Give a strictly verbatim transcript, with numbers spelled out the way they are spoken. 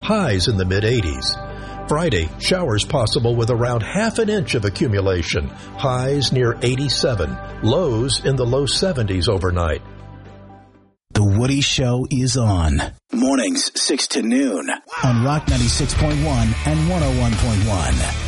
highs in the mid eighties. Friday, showers possible with around half an inch of accumulation, highs near eighty-seven, lows in the low seventies overnight. The Woody Show is on. Mornings, six to noon on Rock ninety-six point one and one oh one point one.